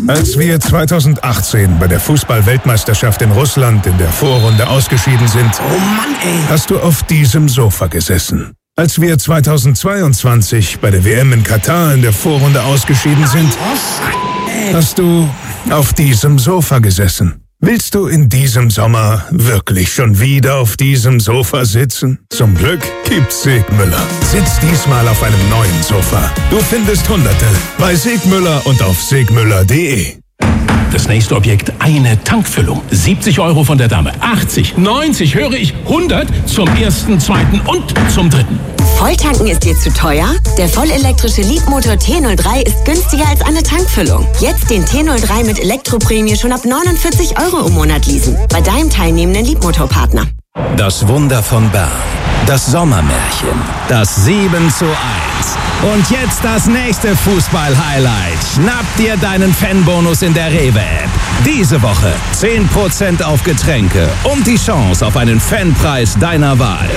Als wir 2018 bei der Fußball-Weltmeisterschaft in Russland in der Vorrunde ausgeschieden sind, oh Mann, ey, hast du auf diesem Sofa gesessen. Als wir 2022 bei der WM in Katar in der Vorrunde ausgeschieden sind, hast du auf diesem Sofa gesessen. Willst du in diesem Sommer wirklich schon wieder auf diesem Sofa sitzen? Zum Glück gibt's Segmüller. Sitz diesmal auf einem neuen Sofa. Du findest Hunderte bei Segmüller und auf segmüller.de. Das nächste Objekt, eine Tankfüllung. 70 € von der Dame. 80, 90, höre ich, 100 zum ersten, zweiten und zum dritten. Volltanken ist dir zu teuer? Der vollelektrische Leapmotor T03 ist günstiger als eine Tankfüllung. Jetzt den T03 mit Elektroprämie schon ab 49 € im Monat leasen. Bei deinem teilnehmenden Leapmotor-Partner. Das Wunder von Bern. Das Sommermärchen. Das 7:1. Und jetzt das nächste Fußball-Highlight. Schnapp dir deinen Fanbonus in der Rewe-App. Diese Woche 10% auf Getränke und die Chance auf einen Fanpreis deiner Wahl.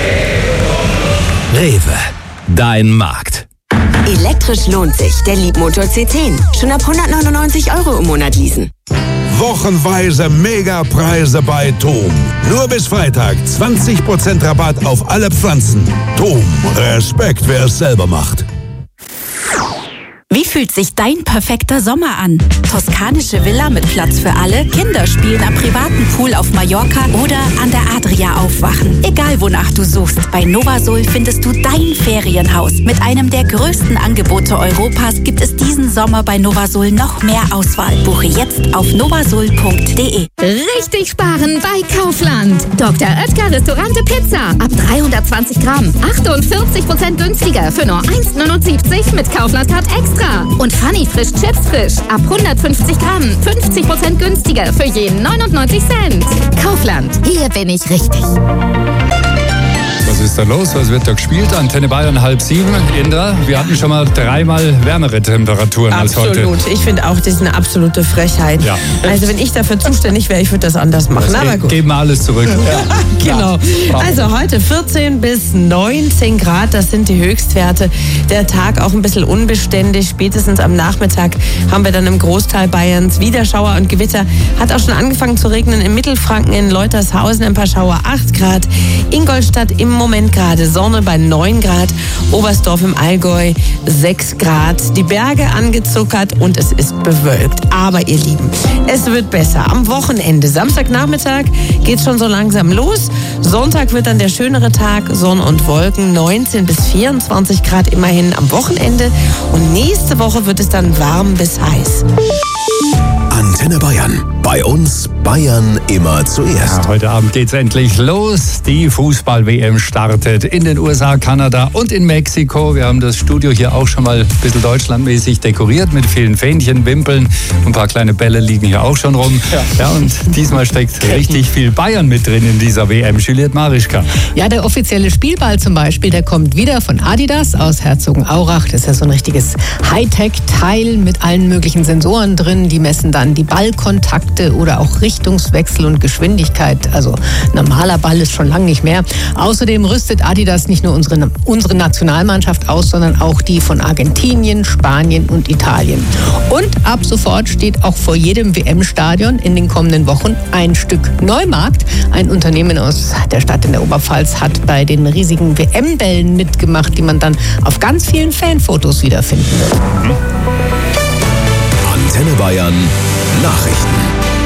Rewe, dein Markt. Elektrisch lohnt sich. Der Leapmotor C10. Schon ab 199 € im Monat leasen. Wochenweise Megapreise bei TOM. Nur bis Freitag 20% Rabatt auf alle Pflanzen. TOM, Respekt, wer es selber macht. Wie fühlt sich dein perfekter Sommer an? Toskanische Villa mit Platz für alle, Kinder spielen am privaten Pool auf Mallorca oder an der Adria aufwachen. Egal wonach du suchst, bei Novasol findest du dein Ferienhaus. Mit einem der größten Angebote Europas gibt es diesen Sommer bei Novasol noch mehr Auswahl. Buche jetzt auf novasol.de. Richtig sparen bei Kaufland. Dr. Oetker Restaurante Pizza. Ab 320 Gramm. 48% günstiger für nur 1,79 mit Kaufland-Card extra. Und Funny Frisch Chips Frisch. Ab 150 Gramm. 50% günstiger für jeden 99 Cent. Kaufland. Hier bin ich richtig. Was ist da los? Was wird da gespielt? Antenne Bayern 6:30. Indra, wir hatten schon mal 3-mal wärmere Temperaturen als heute. Absolut. Ich finde auch, das ist eine absolute Frechheit. Ja. Also wenn ich dafür zuständig wäre, ich würde das anders machen. Aber gut. Geben wir alles zurück. Genau. Also heute 14 bis 19 Grad, das sind die Höchstwerte. Der Tag auch ein bisschen unbeständig. Spätestens am Nachmittag haben wir dann im Großteil Bayerns wieder Schauer und Gewitter. Hat auch schon angefangen zu regnen in Mittelfranken, in Leutershausen ein paar Schauer, 8 Grad. Ingolstadt im Moment gerade Sonne bei 9 Grad. Oberstdorf im Allgäu 6 Grad. Die Berge angezuckert und es ist bewölkt. Aber ihr Lieben, es wird besser. Am Wochenende, Samstagnachmittag, geht es schon so langsam los. Sonntag wird dann der schönere Tag, Sonne und Wolken, 19 bis 24 Grad immerhin am Wochenende. Und nächste Woche wird es dann warm bis heiß. Antenne Bayern. Bei uns Bayern immer zuerst. Ja, heute Abend geht's endlich los. Die Fußball-WM startet in den USA, Kanada und in Mexiko. Wir haben das Studio hier auch schon mal ein bisschen deutschlandmäßig dekoriert mit vielen Fähnchen, Wimpeln. Ein paar kleine Bälle liegen hier auch schon rum. Ja, und diesmal steckt richtig viel Bayern mit drin in dieser WM. Juliette Marischka. Ja, der offizielle Spielball zum Beispiel, der kommt wieder von Adidas aus Herzogenaurach. Das ist ja so ein richtiges Hightech-Teil mit allen möglichen Sensoren drin. Die messen dann die Ballkontakte oder auch Richtungswechsel und Geschwindigkeit. Also normaler Ball ist schon lange nicht mehr. Außerdem rüstet Adidas nicht nur unsere Nationalmannschaft aus, sondern auch die von Argentinien, Spanien und Italien. Und ab sofort steht auch vor jedem WM-Stadion in den kommenden Wochen ein Stück Neumarkt. Ein Unternehmen aus der Stadt in der Oberpfalz hat bei den riesigen WM-Bällen mitgemacht, die man dann auf ganz vielen Fanfotos wiederfinden wird. Antenne Bayern Nachrichten.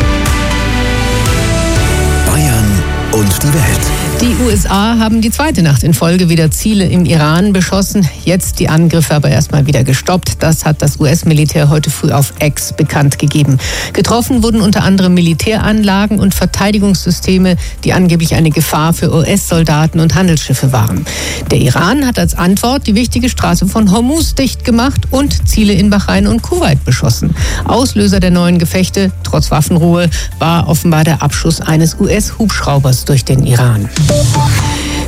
Bayern und die Welt. Die USA haben die zweite Nacht in Folge wieder Ziele im Iran beschossen. Jetzt die Angriffe aber erstmal wieder gestoppt. Das hat das US-Militär heute früh auf X bekannt gegeben. Getroffen wurden unter anderem Militäranlagen und Verteidigungssysteme, die angeblich eine Gefahr für US-Soldaten und Handelsschiffe waren. Der Iran hat als Antwort die wichtige Straße von Hormuz dicht gemacht und Ziele in Bahrain und Kuwait beschossen. Auslöser der neuen Gefechte, trotz Waffenruhe, war offenbar der Abschuss eines US-Hubschraubers durch den Iran.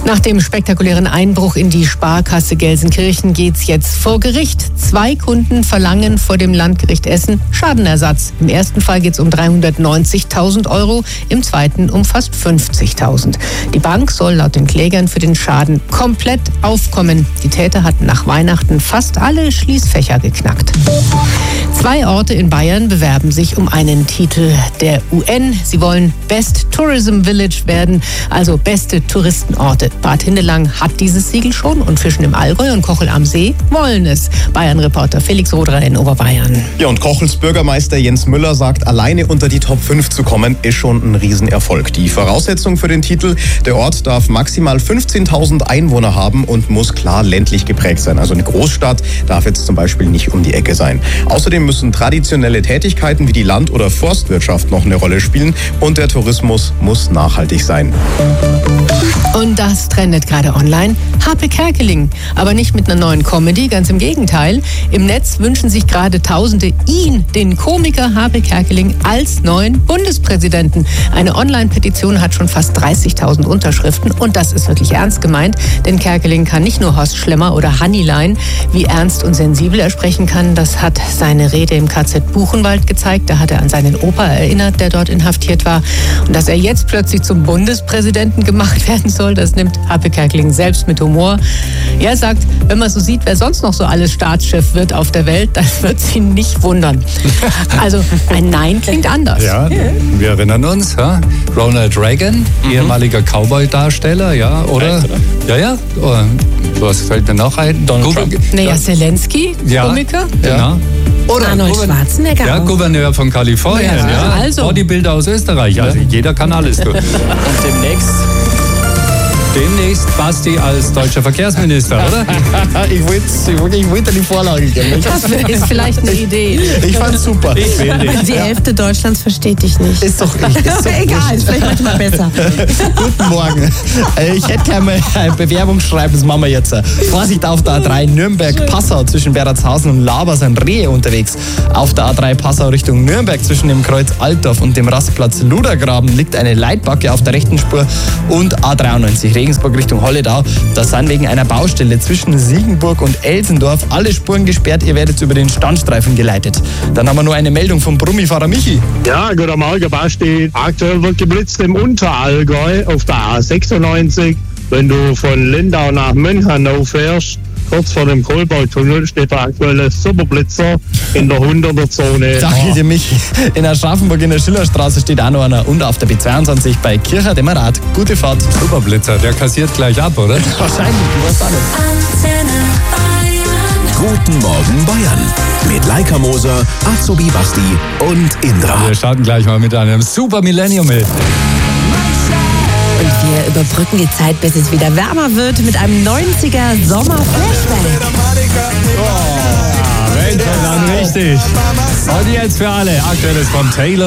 Nach dem spektakulären Einbruch in die Sparkasse Gelsenkirchen geht's jetzt vor Gericht. 2 Kunden verlangen vor dem Landgericht Essen Schadenersatz. Im ersten Fall geht's um 390.000 €, im zweiten um fast 50.000. Die Bank soll laut den Klägern für den Schaden komplett aufkommen. Die Täter hatten nach Weihnachten fast alle Schließfächer geknackt. 2 Orte in Bayern bewerben sich um einen Titel der UN. Sie wollen Best Tourism Village werden, also beste Touristenorte. Bad Hindelang hat dieses Siegel schon und Fischen im Allgäu und Kochel am See wollen es. Bayern-Reporter Felix Roderer in Oberbayern. Ja, und Kochels Bürgermeister Jens Müller sagt, alleine unter die Top 5 zu kommen, ist schon ein Riesenerfolg. Die Voraussetzung für den Titel: der Ort darf maximal 15.000 Einwohner haben und muss klar ländlich geprägt sein. Also eine Großstadt darf jetzt zum Beispiel nicht um die Ecke sein. Außerdem müssen traditionelle Tätigkeiten wie die Land- oder Forstwirtschaft noch eine Rolle spielen und der Tourismus muss nachhaltig sein. Und das trendet gerade online. Harpe Kerkeling. Aber nicht mit einer neuen Comedy, ganz im Gegenteil. Im Netz wünschen sich gerade Tausende ihn, den Komiker Harpe Kerkeling, als neuen Bundespräsidenten. Eine Online-Petition hat schon fast 30.000 Unterschriften und das ist wirklich ernst gemeint, denn Kerkeling kann nicht nur Horst Schlemmer oder Hannilein. Wie ernst und sensibel er sprechen kann, das hat seine Rede im KZ Buchenwald gezeigt. Da hat er an seinen Opa erinnert, der dort inhaftiert war. Und dass er jetzt plötzlich zum Bundespräsidenten gemacht werden soll, das nimmt Harpe Kerkeling selbst mit Humor. Er sagt, wenn man so sieht, wer sonst noch so alles Staatschef wird auf der Welt, dann wird es ihn nicht wundern. Also ein Nein klingt anders. Ja, wir erinnern uns, ja? Ronald Reagan, ehemaliger Cowboy-Darsteller, ja, oder? Ja. Was fällt mir noch ein? Donald Trump. Naja, Zelensky, Komiker. Genau. Oder Arnold Schwarzenegger. Ja, Gouverneur von Kalifornien. Ja. Also. Bodybuilder aus Österreich. Also jeder kann alles. Du. Und demnächst Basti als deutscher Verkehrsminister, oder? Ich wollte die Vorlage geben. Das ist vielleicht eine Idee. Ich fand's super. Ich will nicht. Die Hälfte Deutschlands versteht dich nicht. Ist doch egal, ist vielleicht manchmal besser. Guten Morgen. Ich hätte gerne mal ein Bewerbungsschreiben, das machen wir jetzt. Vorsicht, auf der A3 Nürnberg-Passau zwischen Beratshausen und Laber sind Rehe unterwegs. Auf der A3 Passau Richtung Nürnberg zwischen dem Kreuz Altdorf und dem Rastplatz Ludergraben liegt eine Leitbacke auf der rechten Spur und A93 Regensburg Richtung Holledau. Da sind wegen einer Baustelle zwischen Siegenburg und Elsendorf alle Spuren gesperrt. Ihr werdet über den Standstreifen geleitet. Dann haben wir nur eine Meldung vom Brummifahrer Michi. Ja, guten Morgen, Basti. Aktuell wird geblitzt im Unterallgäu auf der A96. Wenn du von Lindau nach München fährst, kurz vor dem Kohlbergtunnel steht der aktuelle Superblitzer in der 100er-Zone. Danke dir, Michi. In Aschaffenburg in der Schillerstraße steht auch noch einer und auf der B22 bei Kircher Demmerath. Gute Fahrt. Superblitzer, der kassiert gleich ab, oder? Wahrscheinlich, du weißt auch nicht. Guten Morgen Bayern. Mit Laika Moser, Azubi Basti und Indra. Wir starten gleich mal mit einem Super Millennium Hit. Und wir überbrücken die Zeit, bis es wieder wärmer wird, mit einem 90er Sommer-Flashback. Wenn schon dann richtig. Und jetzt für alle Aktuelles von Taylor